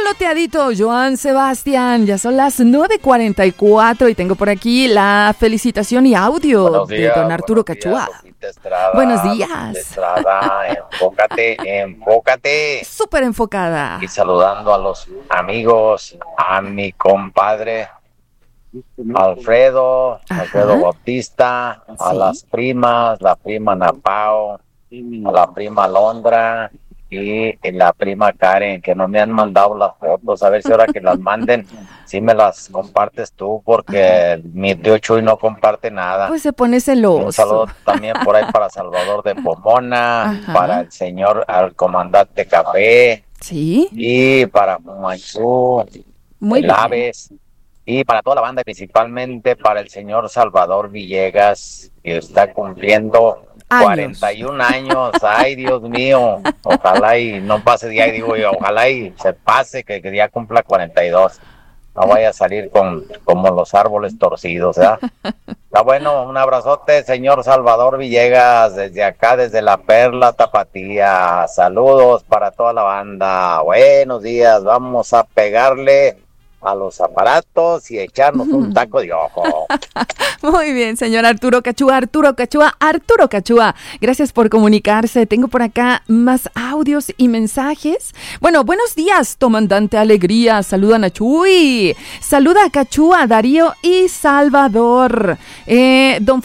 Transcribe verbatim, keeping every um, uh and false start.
soloteadito, Joan Sebastián. Ya son las nueve cuarenta y cuatro y tengo por aquí la felicitación y audio días, de don Arturo Cachua. Estrada, buenos días. Estrada, enfócate, enfócate. Súper enfocada. Y saludando a los amigos, a mi compadre Alfredo, Ajá. Alfredo Bautista, sí. A las primas, la prima Napao, a la prima Londra y la prima Karen, que no me han mandado las fotos, a ver si ahora que las manden, si me las compartes tú, porque Ajá. mi tío Chuy no comparte nada. Pues se pone celoso. Un saludo también por ahí para Salvador de Pomona, Ajá. para el señor, al comandante Café, sí, y para Manchú, muy el bien. Aves, y para toda la banda, principalmente para el señor Salvador Villegas, que está cumpliendo años. cuarenta y un años, ay Dios mío, ojalá y no pase día, digo yo, ojalá y se pase, que, que ya cumpla cuarenta y dos, no vaya a salir con como los árboles torcidos, ¿verdad? Está bueno, un abrazote, señor Salvador Villegas, desde acá, desde la Perla Tapatía, saludos para toda la banda, buenos días, vamos a pegarle a los aparatos y echarnos un taco de ojo. Muy bien, señor Arturo Cachua, Arturo Cachua, Arturo Cachua. Gracias por comunicarse. Tengo por acá más audios y mensajes. Bueno, buenos días, comandante Alegría. Saludan a Chuy. Saluda a Cachua, Darío y Salvador. Eh, don